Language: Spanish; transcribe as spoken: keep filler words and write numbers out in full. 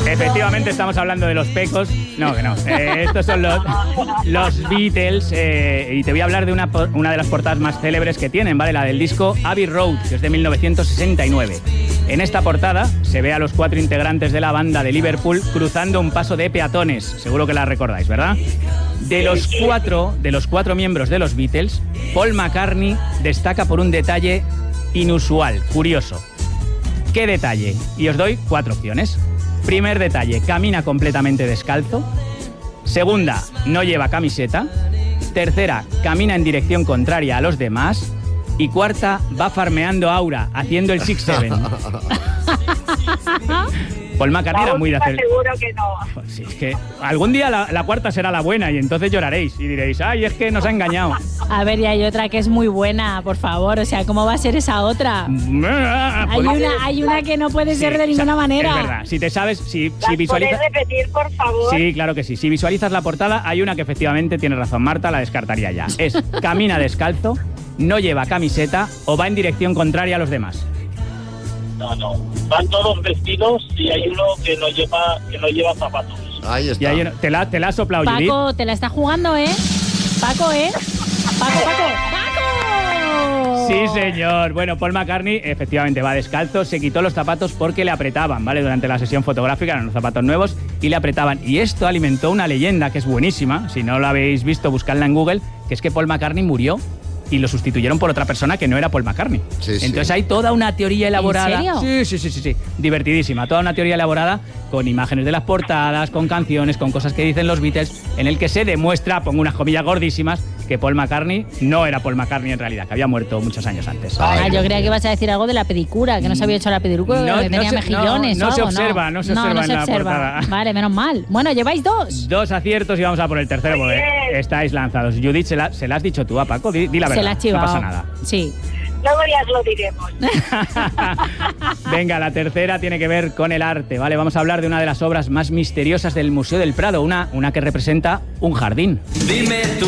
Efectivamente estamos hablando de los Pecos. No, que no. Eh, estos son los, los Beatles. Eh, y te voy a hablar de una, una de las portadas más célebres que tienen, ¿vale? La del disco Abbey Road, que es de mil novecientos sesenta y nueve. En esta portada se ve a los cuatro integrantes de la banda de Liverpool cruzando un paso de peatones. Seguro que la recordáis, ¿verdad? De los cuatro, de los cuatro miembros de los Beatles, Paul McCartney destaca por un detalle inusual, curioso. ¿Qué detalle? Y os doy cuatro opciones. Primer detalle, camina completamente descalzo. Segunda, no lleva camiseta. Tercera, camina en dirección contraria a los demás. Y cuarta, va farmeando aura, haciendo el six seven. Paul McCartney era muy de hacer... Seguro que no. Pues sí, es que algún día la, la cuarta será la buena y entonces lloraréis y diréis, ay, es que nos ha engañado. A ver, y hay otra que es muy buena, por favor. O sea, ¿cómo va a ser esa otra? Hay una, hay una que no puede ser Sí, de ninguna o sea, manera. Es verdad, si te sabes, si, ¿Las si visualizas... podéis repetir, por favor? Sí, claro que sí. Si visualizas la portada, hay una que efectivamente tiene razón Marta, la descartaría ya. Es camina descalzo, no lleva camiseta o va en dirección contraria a los demás. No, no. Van todos vestidos y hay uno que no lleva, que no lleva zapatos. Ahí Y está. hay uno- te, la, te la ha soplado, Judith. Paco, te la está jugando, ¿eh? Paco, ¿eh? Paco, Paco. ¡Paco! Sí, señor. Bueno, Paul McCartney efectivamente va descalzo, se quitó los zapatos porque le apretaban, ¿vale? Durante la sesión fotográfica eran unos zapatos nuevos y le apretaban. Y esto alimentó una leyenda que es buenísima. Si no la habéis visto, buscadla en Google, que es que Paul McCartney murió y lo sustituyeron por otra persona que no era Paul McCartney. Sí, sí. Entonces hay toda una teoría elaborada. serio? Sí, sí, sí, sí, sí. Divertidísima. Toda una teoría elaborada con imágenes de las portadas, con canciones, con cosas que dicen los Beatles, en el que se demuestra, pongo unas comillas gordísimas, que Paul McCartney no era Paul McCartney en realidad, que había muerto muchos años antes. Ah, yo creía que ibas a decir algo de la pedicura, que no se había hecho la pedicura, No, que no tenía se- mejillones no, no o se algo, observa, no se observa no en se la observa. portada. Vale, menos mal. Bueno, lleváis dos. Dos aciertos y vamos a por el tercero Muy porque bien. estáis lanzados. Judith, ¿se la, se la has dicho tú a Paco? Di, di la verdad, Se la has chivado. no pasa nada. Sí. Luego ya os lo diremos. Venga, la tercera tiene que ver con el arte, ¿vale? Vamos a hablar de una de las obras más misteriosas del Museo del Prado, una, una que representa un jardín. Dime tú